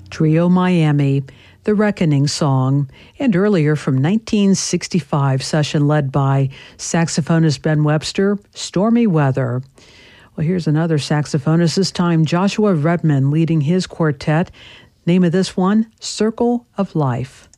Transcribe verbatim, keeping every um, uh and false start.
Trio Miami, The Reckoning Song, and earlier from nineteen sixty-five, session led by saxophonist Ben Webster, Stormy Weather. Well, here's another saxophonist, this time Joshua Redman leading his quartet. Name of this one, Circle of Life.